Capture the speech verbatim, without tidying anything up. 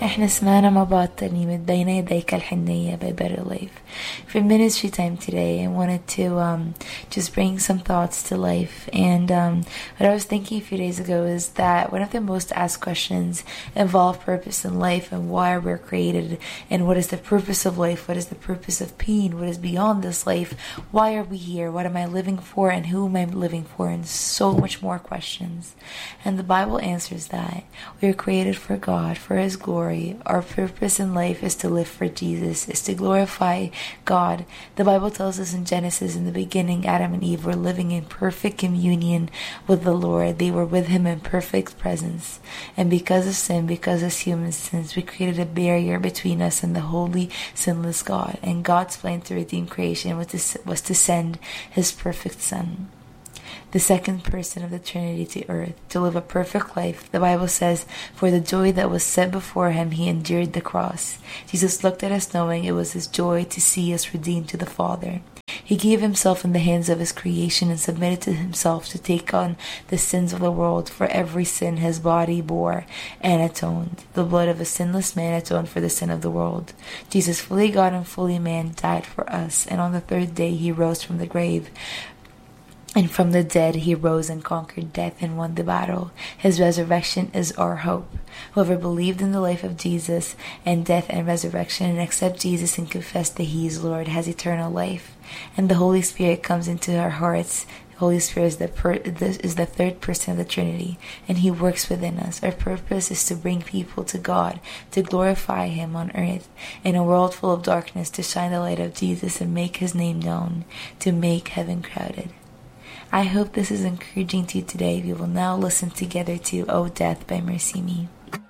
احنا سمعنا مع بعض ترنيمة بين يديك الحنية by Better Life. For ministry time today, I wanted to um, just bring some thoughts to life. And um, what I was thinking a few days ago is that one of the most asked questions involve purpose in life and why we're created, and what is the purpose of life, what is the purpose of pain, what is beyond this life, why are we here, what am I living for, and who am I living for, and so much more questions. And the Bible answers that. We are created for God, for His glory. Our purpose in life is to live for Jesus, is to glorify God. The Bible tells us in Genesis, in the beginning, Adam and Eve were living in perfect communion with the Lord. They were with Him in perfect presence. And because of sin, because of human sins, we created a barrier between us and the holy, sinless God. And God's plan to redeem creation was to, was to send His perfect Son, the second person of the Trinity, to earth to live a perfect life. The Bible says, for the joy that was set before Him, He endured the cross. Jesus looked at us knowing it was His joy to see us redeemed to the Father. He gave Himself in the hands of His creation and submitted to Himself to take on the sins of the world. For every sin His body bore and atoned. The blood of a sinless man atoned for the sin of the world. Jesus, fully God and fully man, died for us, and on the third day He rose from the grave. And from the dead He rose and conquered death and won the battle. His resurrection is our hope. Whoever believed in the life of Jesus and death and resurrection and accept Jesus and confess that He is Lord has eternal life. And the Holy Spirit comes into our hearts. The Holy Spirit is the, per- is the third person of the Trinity, and He works within us. Our purpose is to bring people to God, to glorify Him on earth, in a world full of darkness, to shine the light of Jesus and make His name known, to make heaven crowded. I hope this is encouraging to you today. We will now listen together to O Death by MercyMe.